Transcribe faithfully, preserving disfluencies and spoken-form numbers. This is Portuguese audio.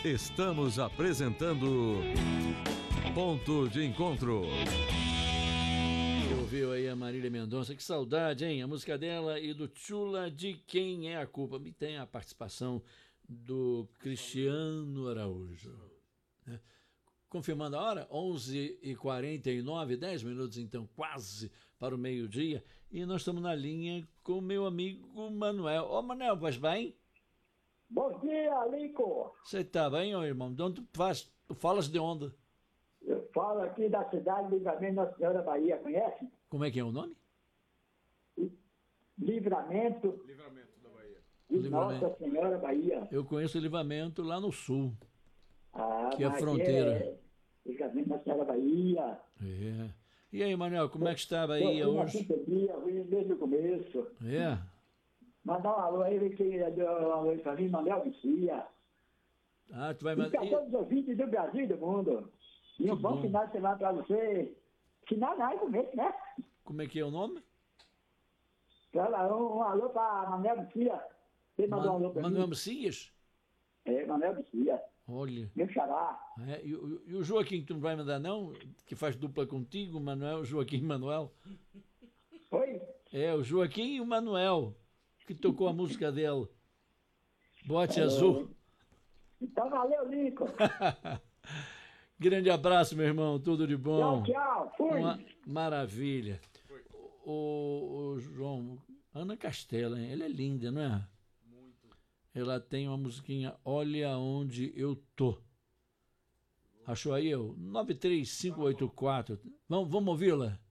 Estamos apresentando Ponto de Encontro. Você ouviu aí a Marília Mendonça? Que saudade, hein? A música dela e do Tchula, De Quem É a Culpa. E tem a participação do Cristiano Araújo. Né? Confirmando a hora, onze e quarenta e nove, dez minutos então, quase para o meio-dia. E nós estamos na linha com o meu amigo Manuel. Ô, Manuel, faz bem? Bom dia, Lico. Você está bem, ô irmão? De onde tu faz? Tu falas de onde? Eu falo aqui da cidade de Livramento Nossa Senhora Bahia, conhece? Como é que é o nome? Livramento. Livramento da Bahia. De Livramento. Nossa Senhora Bahia. Eu conheço o Livramento lá no sul, Ah, que é a mas fronteira. É Livramento Nossa Senhora Bahia. É. E aí, Manuel, como é que está a Bahia Eu fui na hoje? sintonia, fui desde o começo. É? Mandar um alô aí, que deu um alô pra mim, Manuel Vicia. Ah, tu vai E mandar... para todos os ouvintes do Brasil e do mundo. E Que um bom bom. final de semana para você. Final não, é começo, né? Como é que é o nome? Fala, um, um alô para Manuel Vicia. Você mandou um alô Man para Manuel mim? Messias? É, Manuel Vicia. Olha. Meu xará. É, e, o- e o Joaquim, tu não vai mandar não? Que faz dupla contigo, Manuel, Joaquim e Manuel? Oi? É, o Joaquim e o Manuel, que tocou a música dele. Bote Azul. Então valeu, Lico. Grande abraço, meu irmão, tudo de bom. Tchau, tchau. Fui. Uma maravilha. O, o João, Ana Castela, hein? Ela é linda, não é? Muito. Ela tem uma musiquinha Olha Onde Eu Tô. Achou aí? Eu? nove três cinco oito quatro. Vamos, vamos ouvi-la?